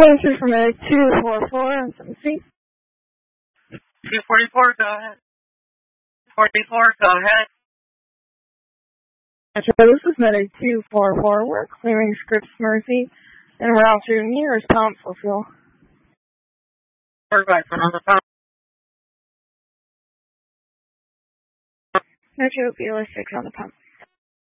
This is from a 244 on some seats. 244, go ahead. 44, go ahead. So this is Medic 244. We're clearing Scripps Mercy and route to nearest pump for fuel. We're back on the pump. Metro BLS 6 on the pump.